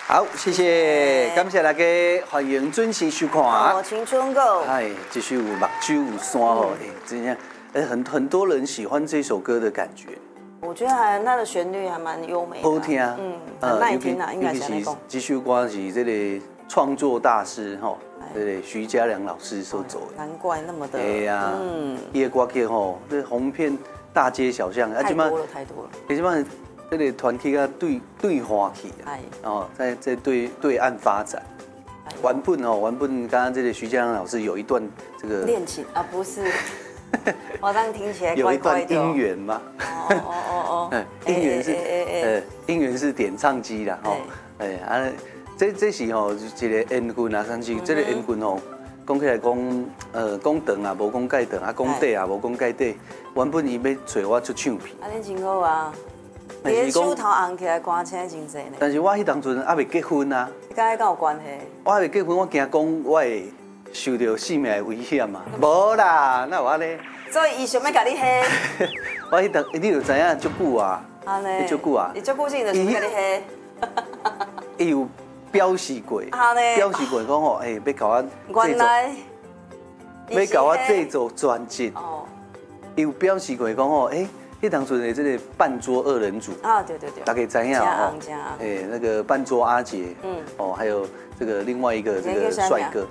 好，谢谢，感谢大家，欢迎准时收看。 青春狗。 哎，继续有目睭有山哦，真的，很多人喜欢这首歌的感觉。 我觉得它的旋律还蛮优美的， 好听， 很耐听啊，应该是那种。 这首歌是这个创作大师吼，这个徐佳良老师所做的。 难怪那么的。 哎呀，伊的歌曲吼，这红遍大街小巷， 太多了，太多了。 基本上。这个团体啊，对花去啊，在对岸发展。原本刚刚这个徐佳良老师有一段这个恋情啊，不是，我这样听起来有一段姻缘嘛。姻缘是点唱机啦，吼，这是吼一个缘分啊，但是这个缘分吼，讲起来讲讲长啊，无讲介长啊，讲短啊，无讲介短。原本伊要找我出唱片， 你真好啊。你手头红起来，歌星真济呢。 但是我迄当阵还未结婚啊。 跟迄有关系？ 我还未结婚，我惊讲我会受到性命的危险嘛。无啦，哪有安尼？ 所以伊想要甲你黑。 我迄当你就知影足久啊。 安尼。 足久啊。 伊足久性就想要甲你黑。 伊有表示过。 安尼。 表示过讲吼，要甲我。 原来。 要甲我制作专辑。哦。伊有表示过讲吼，迄当初的这个半桌二人组啊，对，大家知影哦，那个半桌阿杰，还有这个另外一个这个帅哥，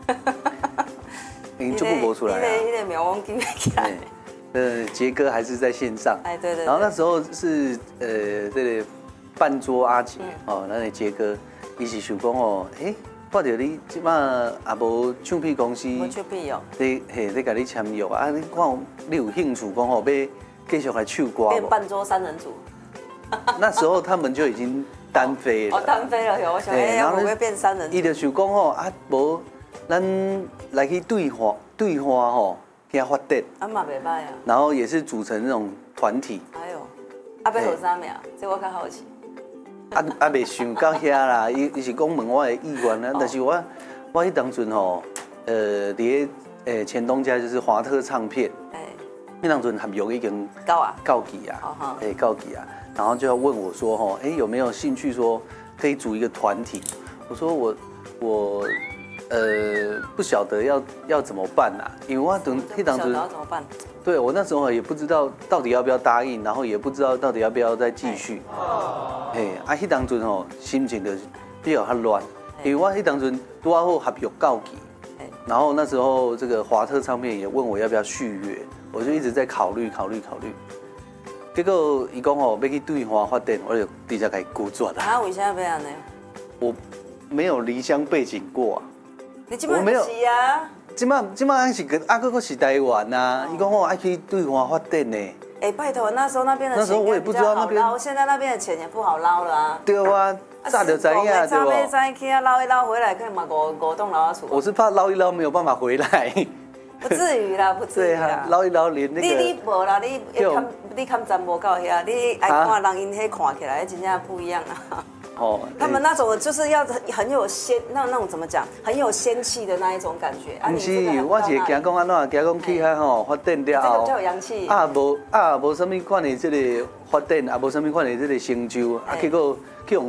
已经就不播出来了。 那个苗王记不起来。 杰哥还是在线上， 对。 然后那时候是这个半桌阿杰那个杰哥，伊是想讲哦，看到你即马也无唱片公司， 无唱片哦， 在甲你签约啊，你看你有兴趣讲哦要。继续来唱歌， 变半桌三人组。 那时候他们就已经单飞了。 单飞了，我想，然后会变三人组。 伊就想讲吼，无咱来去对花吼，给发展。 嘛袂歹啊。 然后也是组成那种团体。 哎呦，要学啥名？这我较好奇。 未想到遐啦，伊是讲问我的意愿啦，但是我迄当阵吼，伫前东家就是华特唱片。那当阵合约已经告期啊，告期啊，然后就要问我说吼，有没有兴趣说可以组一个团体？我说我不晓得要怎么办啊，因为我等那当阵怎么办？ 对我那时候也不知道到底要不要答应，然后也不知道到底要不要再继续。那当阵吼心情就比较乱，因为我那当阵拄好合约告期，然后那时候这个华特唱片也问我要不要续约。我就一直在考虑，结果伊讲哦要去对花发展，我就直接给拒绝了。 他为啥要安尼？ 我没有离乡背景过啊。 你基本上是啊。 基本上是跟个是台湾呐。伊讲哦爱去对花发展呢。 拜托，那时候那边的钱那时候我也不知道那边， 现在那边的钱也不好捞了啊。 对啊，早就知影对不？早去啊捞一捞回来，可能嘛五栋楼厝。 我是怕捞一捞没有办法回来。 不至于啦，不至于啦。 捞一捞连那个。 你无啦，你看站无到遐，你爱看人因迄看起来真正不一样啊。他们那种就是要很有那种怎么讲，很有仙气的那一种感觉。 不是，我是惊讲安怎，惊讲去遐吼发展了后。 这个比较有阳气。 无什么款的这个发展，无什么款的这个成就，结果